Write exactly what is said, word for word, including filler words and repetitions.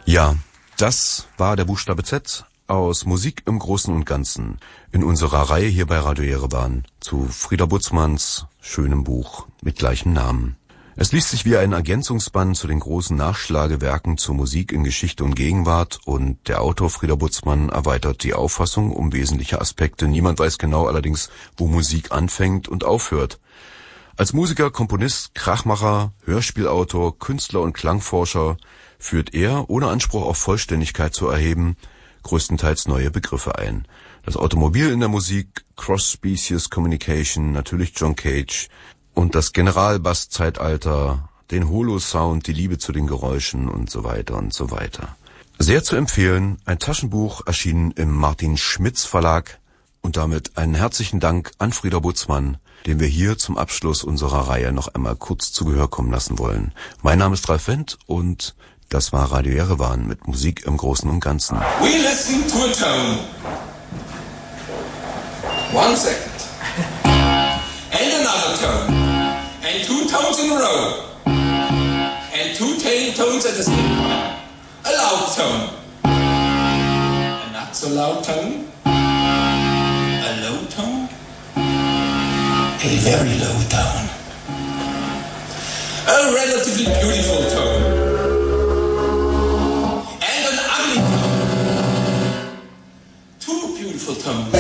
Ja, das war der Buchstabe Z aus Musik im Großen und Ganzen in unserer Reihe hier bei Radio Jerewan zu Frieder Butzmanns schönem Buch mit gleichem Namen. Es liest sich wie ein Ergänzungsband zu den großen Nachschlagewerken zur Musik in Geschichte und Gegenwart, und der Autor Frieder Butzmann erweitert die Auffassung um wesentliche Aspekte. Niemand weiß genau allerdings, wo Musik anfängt und aufhört. Als Musiker, Komponist, Krachmacher, Hörspielautor, Künstler und Klangforscher führt er, ohne Anspruch auf Vollständigkeit zu erheben, größtenteils neue Begriffe ein. Das Automobil in der Musik, Cross-Species Communication, natürlich John Cage und das Generalbass-Zeitalter, den Holo-Sound, die Liebe zu den Geräuschen und so weiter und so weiter. Sehr zu empfehlen, ein Taschenbuch erschienen im Martin Schmitz Verlag, und damit einen herzlichen Dank an Frieder Butzmann, den wir hier zum Abschluss unserer Reihe noch einmal kurz zu Gehör kommen lassen wollen. Mein Name ist Ralf Wendt und das war Radio Jerewan mit Musik im Großen und Ganzen. We listen to a tone. One second. And another tone. And two tones in a row. And two t- tones at the same time. A loud tone. A not so loud tone. A low tone. A very low tone. A relatively beautiful tone. And an ugly tone. Two beautiful tones.